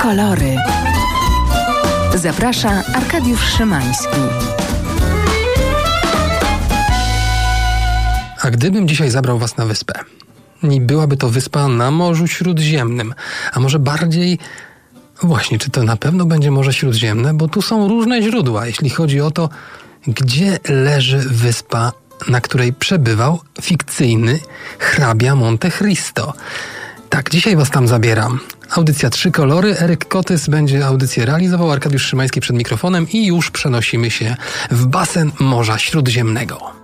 kolory. Zaprasza Arkadiusz Szymański. A gdybym dzisiaj zabrał was na wyspę? I byłaby to wyspa na Morzu Śródziemnym. A może bardziej... Właśnie, czy to na pewno będzie Morze Śródziemne? Bo tu są różne źródła, jeśli chodzi o to, gdzie leży wyspa, na której przebywał fikcyjny hrabia Monte Cristo. Tak, dzisiaj was tam zabieram. Audycja 3 kolory. Eryk Kotys będzie audycję realizował, Arkadiusz Szymański przed mikrofonem i już przenosimy się w basen Morza Śródziemnego.